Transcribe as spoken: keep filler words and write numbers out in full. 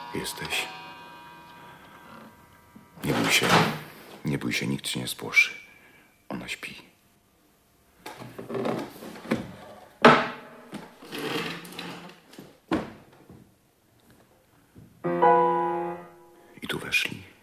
Jesteś? Nie bój się. Nie bój się, nikt cię nie spłoszy. Ona śpi. I tu weszli.